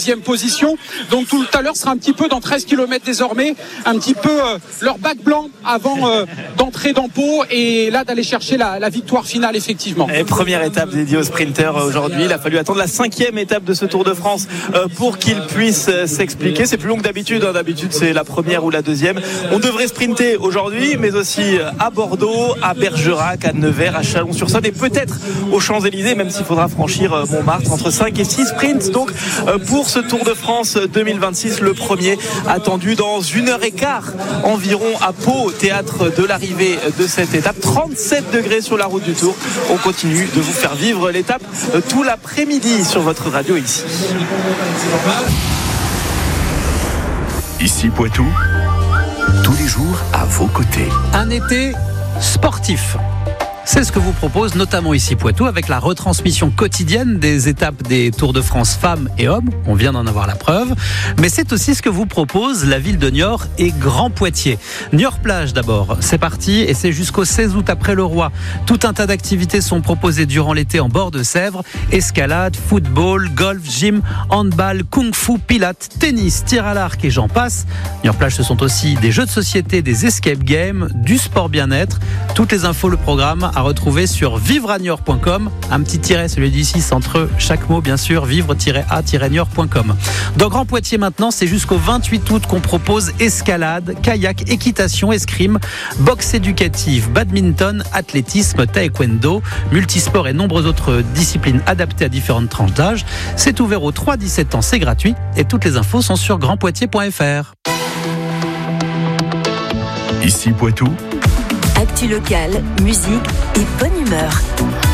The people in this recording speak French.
deuxième position. Donc tout à l'heure sera un petit peu dans 13 km désormais, un petit peu leur bac blanc avant d'entrer dans Pau et là d'aller chercher la victoire finale effectivement. Et première étape dédiée aux sprinters aujourd'hui. Il a fallu attendre la 5e étape de ce Tour de France pour qu'il puisse s'expliquer. C'est plus long que d'habitude. D'habitude c'est la première ou la deuxième. On devrait sprinter aujourd'hui, mais aussi à Bordeaux, à Bergerac, à Nevers, à Chalon-sur-Saône et peut-être aux Champs-Élysées, même s'il faudra franchir Montmartre. Entre 5 et 6 sprints donc pour ce Tour de France 2026, le premier attendu dans 1h15 environ à Pau, théâtre de l'arrivée de cette étape. 37 degrés sur la route du Tour. On continue de vous faire vivre l'étape tout l'après-midi sur votre radio ici. Ici Poitou, tous les jours à vos côtés. Un été sportif. C'est ce que vous propose notamment ici Poitou avec la retransmission quotidienne des étapes des Tours de France femmes et hommes. On vient d'en avoir la preuve. Mais c'est aussi ce que vous propose la ville de Niort et Grand Poitiers. Niort plage d'abord. C'est parti et c'est jusqu'au 16 août après le Roi. Tout un tas d'activités sont proposées durant l'été en bord de Sèvres. Escalade, football, golf, gym, handball, kung-fu, pilates, tennis, tir à l'arc et j'en passe. Niort plage, ce sont aussi des jeux de société, des escape games, du sport bien-être. Toutes les infos, le programme à retrouver sur vivre-à-niort.com. Un petit tiret, celui du 6 entre chaque mot, bien sûr, vivre-à-niort.com. Dans Grand Poitiers maintenant, c'est jusqu'au 28 août qu'on propose escalade, kayak, équitation, escrime, boxe éducative, badminton, athlétisme, taekwondo, multisport et nombreuses autres disciplines adaptées à différentes tranches d'âge. C'est ouvert aux 3-17 ans, c'est gratuit et toutes les infos sont sur grandpoitiers.fr. Ici Poitou, actu locale, musique et bonne humeur.